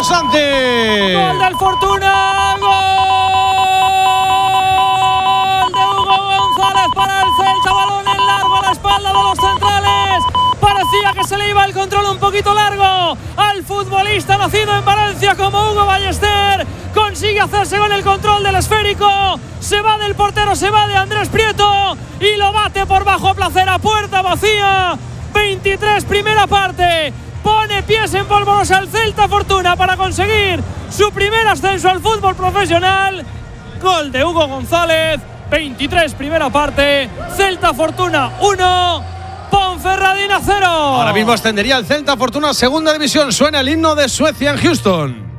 Hugo Sánchez. ¡Gol del Fortuna! ¡Gol de Hugo González para el Celta! Balón en largo a la espalda de los centrales. Parecía que se le iba el control un poquito largo al futbolista nacido en Valencia como Hugo Ballester. Consigue hacerse con el control del esférico. Se va del portero, se va de Andrés Prieto y lo bate por bajo placer a puerta vacía. 23 primera parte. Pone pies en polvorosa al Celta Fortuna para conseguir su primer ascenso al fútbol profesional. Gol de Hugo González. 23 primera parte. Celta Fortuna 1. Ponferradina 0. Ahora mismo ascendería el Celta Fortuna a segunda división. Suena el himno de Suecia en Houston.